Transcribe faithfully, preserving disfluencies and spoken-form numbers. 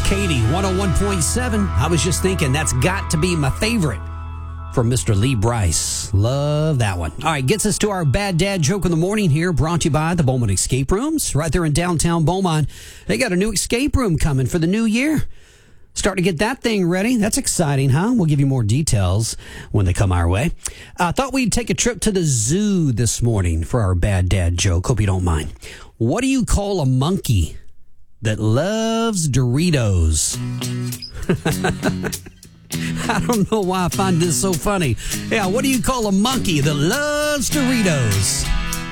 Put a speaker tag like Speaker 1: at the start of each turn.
Speaker 1: Katie, one oh one point seven. I was just thinking that's got to be my favorite from Mister Lee Brice. Love that one. All right, gets us to our Bad Dad Joke in the Morning here, brought to you by the Beaumont Escape Rooms, right there in downtown Beaumont. They got a new escape room coming for the new year. Starting to get that thing ready. That's exciting, huh? We'll give you more details when they come our way. I uh, thought we'd take a trip to the zoo this morning for our Bad Dad Joke. Hope you don't mind. What do you call a monkey that loves Doritos? I don't know why I find this so funny. Yeah, what do you call a monkey that loves Doritos?